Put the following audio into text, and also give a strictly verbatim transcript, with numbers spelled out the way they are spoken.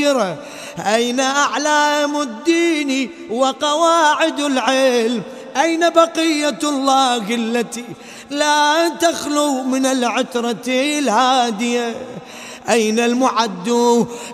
يقرأ. أين أعلام الدين وقواعد العلم؟ أين بقية الله التي لا تخلو من العترة الهادية؟ أين المعد